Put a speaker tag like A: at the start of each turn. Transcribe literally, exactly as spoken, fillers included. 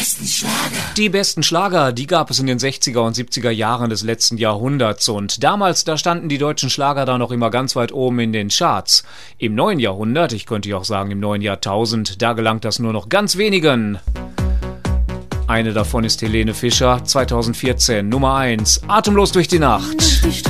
A: besten Schlager.
B: Die besten Schlager, die gab es in den sechziger und siebziger Jahren des letzten Jahrhunderts. Und damals, da standen die deutschen Schlager da noch immer ganz weit oben in den Charts. Im neuen Jahrhundert, ich könnte ja auch sagen im neuen Jahrtausend, da gelangt das nur noch ganz wenigen. Eine davon ist Helene Fischer, zweitausendvierzehn, Nummer eins, Atemlos durch die Nacht.